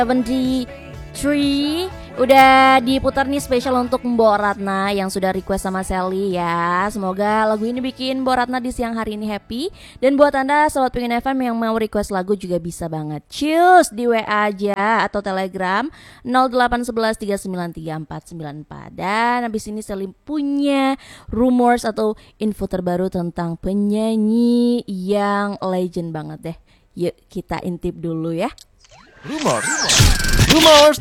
73 udah diputar nih spesial untuk Mbok Ratna yang sudah request sama Sally ya. Semoga lagu ini bikin Mbok Ratna di siang hari ini happy. Dan buat Anda Sobat Pingin FM yang mau request lagu juga bisa banget. Cus di WA aja atau Telegram 0811393494. Dan habis ini Sally punya rumors atau info terbaru tentang penyanyi yang legend banget deh. Yuk kita intip dulu ya. Rumors.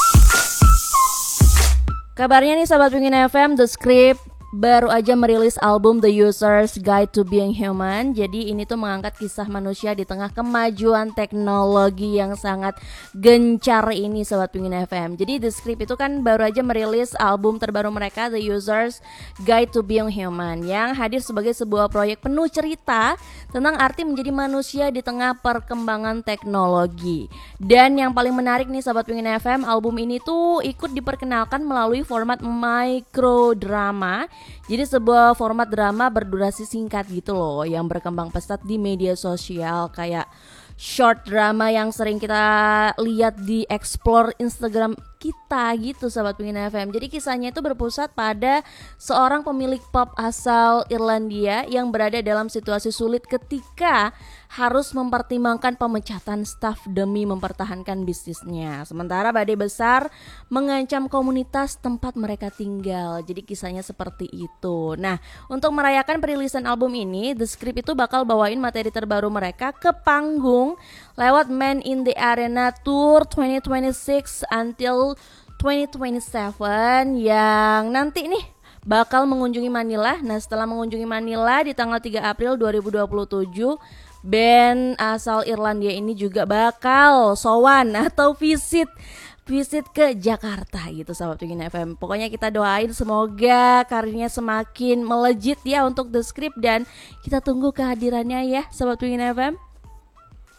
Kabarnya nih Sobat Pingin FM, The Script baru aja merilis album The User's Guide to Being Human. Jadi ini tuh mengangkat kisah manusia di tengah kemajuan teknologi yang sangat gencar ini Sobat Pingin FM. Jadi The Script itu kan baru aja merilis album terbaru mereka The User's Guide to Being Human, yang hadir sebagai sebuah proyek penuh cerita tentang arti menjadi manusia di tengah perkembangan teknologi. Dan yang paling menarik nih Sobat Pingin FM, album ini tuh ikut diperkenalkan melalui format microdrama. Jadi sebuah format drama berdurasi singkat gitu loh, yang berkembang pesat di media sosial, kayak short drama yang sering kita lihat di explore Instagram kita gitu Sobat Pingin FM. Jadi kisahnya itu berpusat pada seorang pemilik pub asal Irlandia yang berada dalam situasi sulit ketika harus mempertimbangkan pemecatan staf demi mempertahankan bisnisnya. Sementara badai besar mengancam komunitas tempat mereka tinggal. Jadi kisahnya seperti itu. Nah, untuk merayakan perilisan album ini, The Script itu bakal bawain materi terbaru mereka ke panggung lewat Man in the Arena Tour 2026 until 2027 yang nanti nih bakal mengunjungi Manila. Nah, setelah mengunjungi Manila di tanggal 3 April 2027, band asal Irlandia ini juga bakal sowan atau visit ke Jakarta gitu Sobat Pingin FM. Pokoknya kita doain semoga karirnya semakin melejit ya untuk The Script, dan kita tunggu kehadirannya ya Sobat Pingin FM.